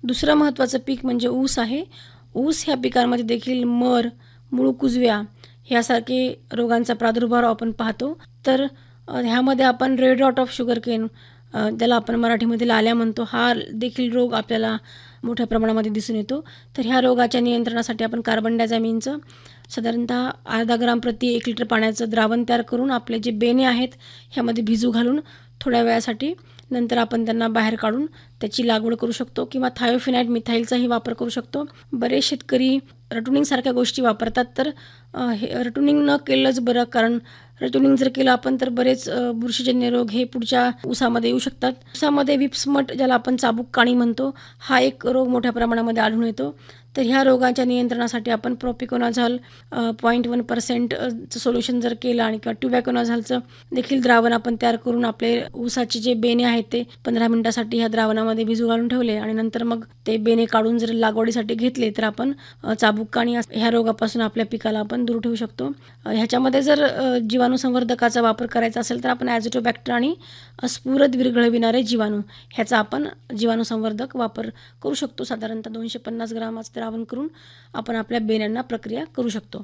दुसरं महत्त्वाचं पीक म्हणजे ऊस आहे. ऊस ह्या पिकांमध्ये देखील मर, मूळ कुजव्या ह्यासारखे रोगांचा प्रादुर्भाव आपण पाहतो. तर ह्यामध्ये आपण रेड रॉट ऑफ शुगरकेन ज्याला आपण मराठीमध्ये लाल्या म्हणतो, हा देखील रोग आपल्याला मोठ्या प्रमाणामध्ये दिसून येतो. तर ह्या रोगाच्या नियंत्रणासाठी आपण कार्बन डायझॅमिनचं साधारणतः अर्धा ग्राम प्रति 1 लिटर पाण्याचं द्रावण तयार करून आपले जे बेणे आहेत ह्यामध्ये भिजू घालून थोड्या वेळासाठी नंतर आपण त्यांना बाहेर काढून त्याची लागवड करू शकतो किंवा थायोफिनाइट मिथाईलचाही वापर करू शकतो. बरेच शेतकरी रटुनिंगसारख्या गोष्टी वापरतात. तर हे रटुनिंग न केलंच बरं, कारण रटुनिंग जर केलं आपण तर बरेच बुरशीजन्य रोग हे पुढच्या ऊसामध्ये येऊ शकतात. ऊसामध्ये विप्समट ज्याला आपण चाबूक काणी म्हणतो, हा एक रोग मोठ्या प्रमाणामध्ये आढळून येतो. तर ह्या रोगाच्या नियंत्रणासाठी आपण प्रोपिकोनाझॉल 0.1% सोल्युशन जर केलं आणि किंवा ट्युबॅकोनाझॉलचं देखील द्रावण आपण तयार करून आपले ऊसाचे जे बेणे आहेत ते 15 मिनिटासाठी ह्या द्रावणामध्ये भिजू घालून ठेवले आणि नंतर मग ते बेणे काढून जर लागवडीसाठी घेतले तर आपण चाबूक काणी ह्या रोगापासून आपल्या पिकाला आपण दूर ठेवू शकतो. ह्याच्यामध्ये जर जीवाणूसंवर्धकाचा वापर करायचा असेल तर आपण ॲझोटोबॅक्टर आणि स्फुरद विरघळविणारे जीवाणू ह्याचा आपण जीवाणूसंवर्धक वापर करू शकतो. साधारणतः 250 ग्रामाचं द्रावण करून आपण आपल्या बेण्यांना प्रक्रिया करू शकतो.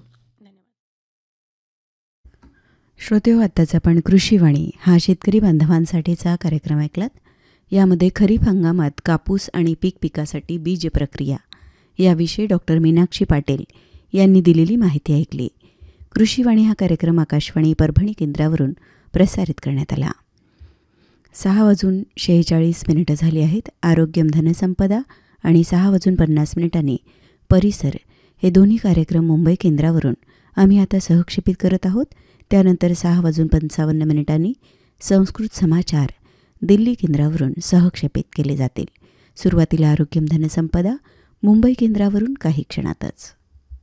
श्रोतेहो, आत्ताच आपण कृषीवाणी हा शेतकरी बांधवांसाठीचा कार्यक्रम ऐकलात. यामध्ये खरीप हंगामात कापूस आणि पिकासाठी बीज प्रक्रिया याविषयी डॉक्टर मीनाक्षी पाटील यांनी दिलेली माहिती ऐकली. कृषीवाणी हा कार्यक्रम आकाशवाणी परभणी केंद्रावरून प्रसारित करण्यात आला. 6:46 झाली आहेत. आरोग्यम धनसंपदा आणि 6:50 परिसर हे दोन्ही कार्यक्रम मुंबई केंद्रावरून आम्ही आता सहक्षेपित करत आहोत. त्यानंतर 6:55 संस्कृत समाचार दिल्ली केंद्रावरून सहक्षेपित केले जातील. सुरुवातीला आरोग्यम धनसंपदा मुंबई केंद्रावरून काही क्षणातच.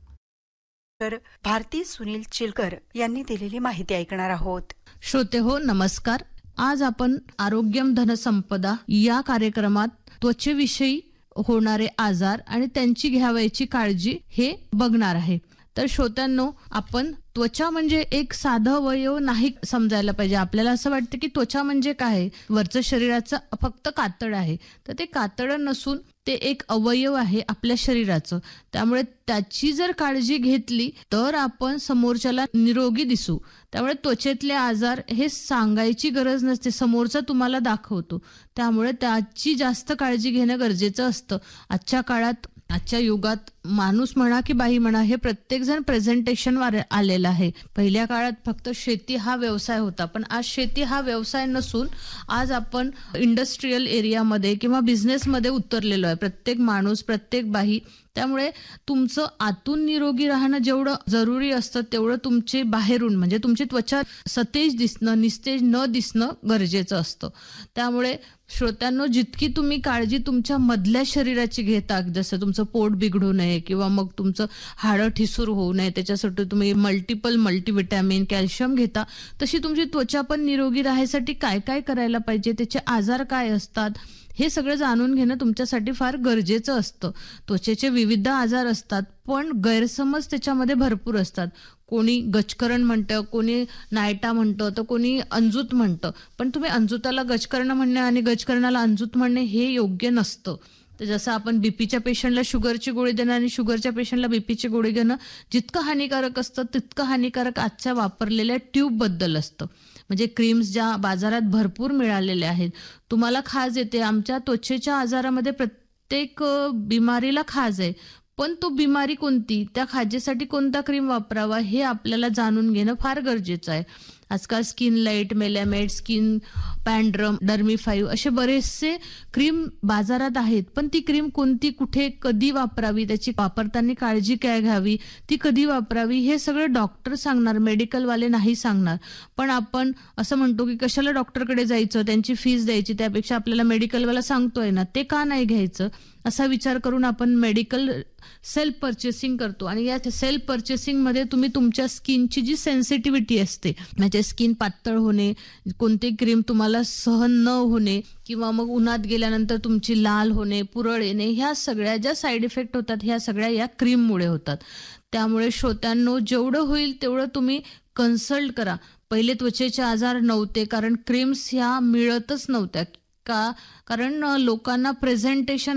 तर भारती सुनील चिलकर यांनी दिलेली माहिती ऐकणार आहोत. श्रोते हो, नमस्कार. आज आपण आरोग्यम धनसंपदा या कार्यक्रमात त्वचेविषयी होणारे आजार आणि त्यांची घ्यावयाची काळजी हे बघणार आहे. तर श्रोत्यांनो, आपण त्वचा म्हणजे एक साधं अवयव नाही समजायला पाहिजे. आपल्याला असं वाटतं की त्वचा म्हणजे काय, वरचं शरीराचं फक्त कातड आहे. तर ते कातड नसून ते एक अवयव आहे आपल्या शरीराचं. त्यामुळे त्याची जर काळजी घेतली तर आपण समोरच्याला निरोगी दिसू. त्यामुळे त्वचेतले आजार हे सांगायची गरज नसते, समोरचा तुम्हाला दाखवतो. त्यामुळे त्याची जास्त काळजी घेणं गरजेचं असतं. आजच्या काळात, आजच्या युगात माणूस म्हणा की बाई म्हणा, हे प्रत्येक जण प्रेझेंटेशनवर आलेला आहे. पहिल्या काळात फक्त शेती हा व्यवसाय होता, पण आज शेती हा व्यवसाय नसून आज आपण इंडस्ट्रीयल एरियामध्ये किंवा बिझनेसमध्ये उतरलेलो आहे, प्रत्येक माणूस, प्रत्येक बाई. त्यामुळे तुमचं आतून निरोगी राहणं जेवढं जरुरी असतं तेवढं तुमचे बाहेरून म्हणजे तुमची त्वचा सतेज दिसणं, निस्तेज न दिसणं गरजेचं असतं. त्यामुळे श्रोत्यांनो, जितकी तुम्ही काळजी तुमच्या मधल्या शरीराची घेता, जसं तुमचं पोट बिघडू नये किंवा मग तुमचं हाडं ठिसूर होऊ नये, त्याच्यासाठी तुम्ही मल्टीव्हिटॅमिन, कॅल्शियम घेता, तशी तुमची त्वचा पण निरोगी राहायसाठी काय काय करायला पाहिजे, त्याचे आजार काय असतात, हे सगळं जाणून घेणं तुमच्यासाठी फार गरजेचं असतं. त्वचेचे विविध आजार असतात, पण गैरसमज त्याच्यामध्ये भरपूर असतात. कोणी गजकरण म्हणतं, कोणी नायटा म्हणतं, तर कोणी अंजूत म्हणतं. पण तुम्ही अंजूताला गजकर्ण म्हणणे आणि गजकर्णाला अंजूत म्हणणे हे योग्य नसतं. तर जसं आपण बीपीच्या पेशंटला शुगरची गोळी देणं आणि शुगरच्या पेशंटला बीपीची गोळी घेणं जितकं हानिकारक असतं तितकं हानिकारक आजच्या वापरलेल्या ट्यूबबद्दल असतं. म्हणजे क्रीम्स ज्या बाजारात भरपूर मिळालेल्या आहेत, तुम्हाला खाज येते. आमच्या त्वचेच्या आजारामध्ये प्रत्येक बिमारीला खाज आहे, पण तो बिमारी कोणती, त्या खाजेसाठी कोणता क्रीम वापरावा हे आपल्याला जाणून घेणं फार गरजेचं आहे. आजकाल स्किन लाईट, मेलॅमेट, स्किन पॅन्ड्रम, डर्मी5 असे बरेचसे क्रीम बाजारात आहेत. पण ती क्रीम कोणती, कुठे, कधी वापरावी, त्याची वापरताना काळजी काय घ्यावी, ती कधी वापरावी, हे सगळं डॉक्टर सांगणार, मेडिकलवाले नाही सांगणार. पण आपण असं म्हणतो की कशाला डॉक्टरकडे जायचं, त्यांची फीस द्यायची, त्यापेक्षा आपल्याला मेडिकलवाला सांगतोय ना, ते का नाही घ्यायचं, असा विचार करून आपण मेडिकल सेल्फ पर्चेसिंग करतो. आणि या सेल्फ पर्चेसिंगमध्ये तुम्ही तुमच्या स्किनची जी सेन्सिटिव्हिटी असते, म्हणजे स्किन पातळ होणे, कोणती क्रीम तुम्हाला सहन न होणे किंवा मग उन्हात गेल्यानंतर तुमची लाल होणे, पुरळ येणे, ह्या सगळ्या ज्या साईड इफेक्ट होतात, ह्या सगळ्या या क्रीममुळे होतात. त्यामुळे श्रोत्यांनो, जेवढं होईल तेवढं तुम्ही कन्सल्ट करा. पहिले त्वचेचे आजार नव्हते कारण क्रीम्स ह्या मिळतच नव्हत्या. कारण लोकांना प्रेझेंटेशन